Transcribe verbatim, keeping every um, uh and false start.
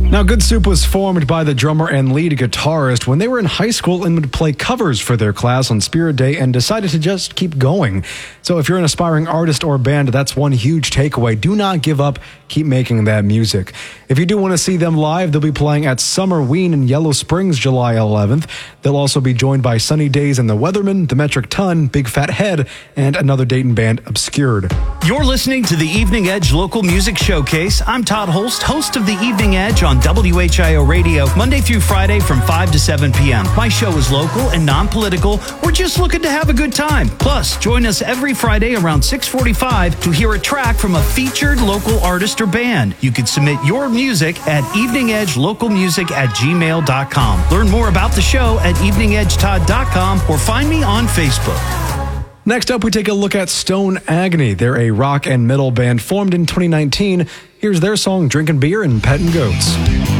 Now, Good Soup was formed by the drummer and lead guitarist when they were in high school and would play covers for their class on Spirit Day and decided to just keep going. So if you're an aspiring artist or band, that's one huge takeaway. Do not give up. Keep making that music. If you do want to see them live, they'll be playing at Summer Ween in Yellow Springs July eleventh. They'll also be joined by Sunny Days and the Weathermen, The Metric Ton, Big Fat Head, and another Dayton band, Obscured. You're listening to the Evening Edge Local Music Showcase. I'm Todd Holst, host of the Evening Edge on W H I O Radio, Monday through Friday from five to seven p.m. My show is local and non-political. We're just looking to have a good time. Plus, join us every Friday around six forty-five to hear a track from a featured local artist or band. You can submit your music at evening edge local music at gmail dot com. Learn more about the show at evening edge todd dot com or find me on Facebook. Next up, we take a look at Stone Agony. They're a rock and metal band formed in twenty nineteen. Here's their song, Drinking Beer and Petting Goats.